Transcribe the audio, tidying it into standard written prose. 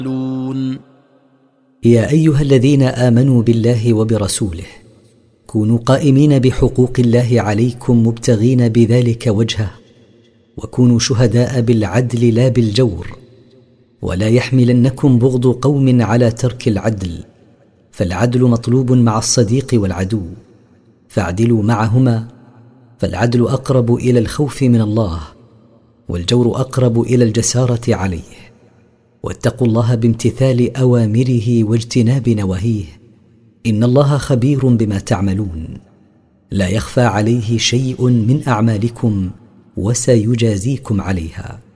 يا أيها الذين آمنوا بالله وبرسوله كونوا قائمين بحقوق الله عليكم مبتغين بذلك وجهه، وكونوا شهداء بالعدل لا بالجور، ولا يحملنكم بغض قوم على ترك العدل، فالعدل مطلوب مع الصديق والعدو، فاعدلوا معهما، فالعدل أقرب إلى الخوف من الله، والجور أقرب إلى الجسارة عليه. واتقوا الله بامتثال أوامره واجتناب نواهيه، إن الله خبير بما تعملون، لا يخفى عليه شيء من أعمالكم وسيجازيكم عليها.